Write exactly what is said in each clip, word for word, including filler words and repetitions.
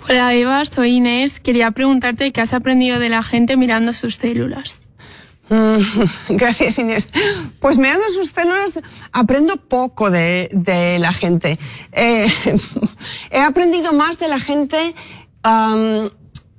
Hola Eva, soy Inés. Quería preguntarte qué has aprendido de la gente mirando sus células. Mm, gracias, Inés. Pues mirando sus células aprendo poco de, de la gente. Eh, he aprendido más de la gente um,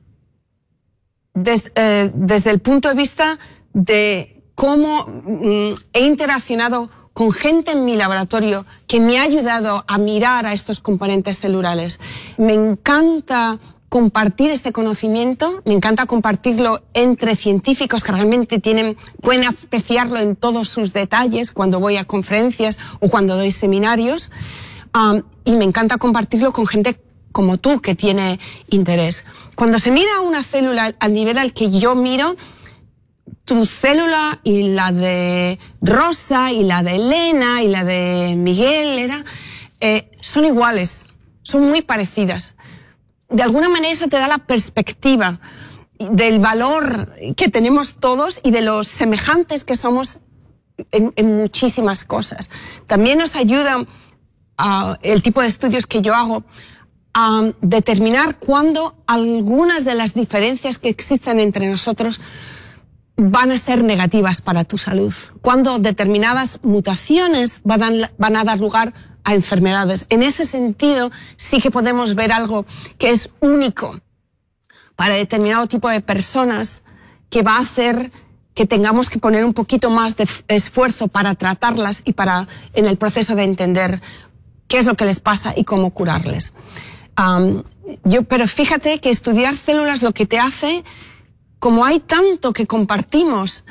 des, eh, desde el punto de vista de cómo mm, he interaccionado con gente en mi laboratorio que me ha ayudado a mirar a estos componentes celulares. Me encanta compartir este conocimiento, me encanta compartirlo entre científicos que realmente tienen, pueden apreciarlo en todos sus detalles cuando voy a conferencias o cuando doy seminarios, um, y me encanta compartirlo con gente como tú que tiene interés. Cuando se mira una célula al nivel al que yo miro, tu célula y la de Rosa y la de Elena y la de Miguel era, eh, son iguales, son muy parecidas. De alguna manera eso te da la perspectiva del valor que tenemos todos y de los semejantes que somos en, en muchísimas cosas. También nos ayuda uh, el tipo de estudios que yo hago a determinar cuándo algunas de las diferencias que existen entre nosotros van a ser negativas para tu salud, cuando determinadas mutaciones van a, van a dar lugar a enfermedades. En ese sentido, sí que podemos ver algo que es único para determinado tipo de personas, que va a hacer que tengamos que poner un poquito más de esfuerzo para tratarlas y para, en el proceso de entender qué es lo que les pasa y cómo curarles. Um, yo, pero fíjate que estudiar células lo que te hace, como hay tanto que compartimos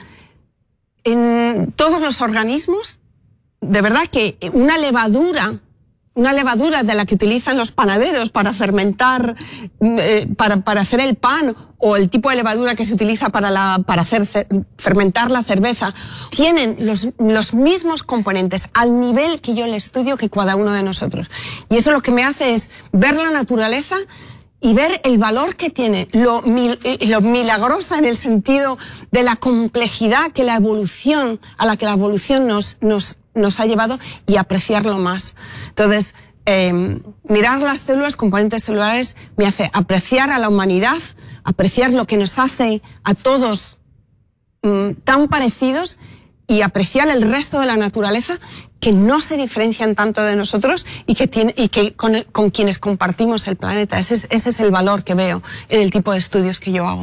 en todos los organismos, de verdad que una levadura, una levadura de la que utilizan los panaderos para fermentar, eh, para, para hacer el pan, o el tipo de levadura que se utiliza para, la, para hacer, fermentar la cerveza, tienen los, los mismos componentes al nivel que yo le estudio que cada uno de nosotros. Y eso lo que me hace es ver la naturaleza y ver el valor que tiene, lo, lo milagrosa en el sentido de la complejidad que la evolución, a la que la evolución nos, nos, nos ha llevado, y apreciarlo más. Entonces, eh, mirar las células, componentes celulares, me hace apreciar a la humanidad, apreciar lo que nos hace a todos mmm, tan parecidos, y apreciar el resto de la naturaleza que no se diferencian tanto de nosotros y que, tiene, y que con, el, con quienes compartimos el planeta. Ese es, ese es el valor que veo en el tipo de estudios que yo hago.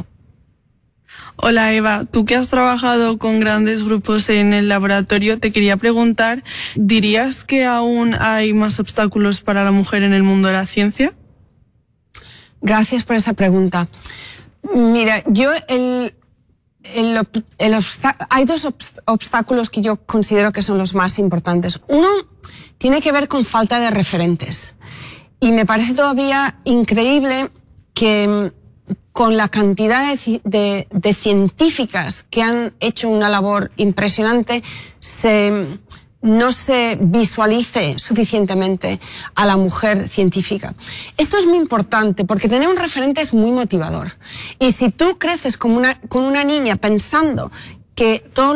Hola Eva, tú que has trabajado con grandes grupos en el laboratorio, te quería preguntar, ¿dirías que aún hay más obstáculos para la mujer en el mundo de la ciencia? Gracias por esa pregunta. Mira, yo el... El, el hay dos obstáculos que yo considero que son los más importantes. Uno tiene que ver con falta de referentes. Y me parece todavía increíble que con la cantidad de, de, de científicas que han hecho una labor impresionante, se, no se visualice suficientemente a la mujer científica. Esto es muy importante porque tener un referente es muy motivador. Y si tú creces como una, con una niña pensando que todo